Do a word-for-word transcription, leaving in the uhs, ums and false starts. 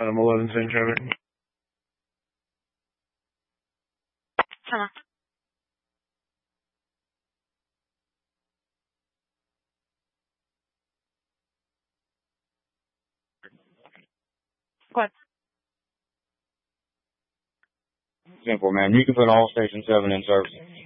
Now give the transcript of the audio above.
Um, eleven ten traffic. Huh. What? Simple, man. You can put all station seven in service.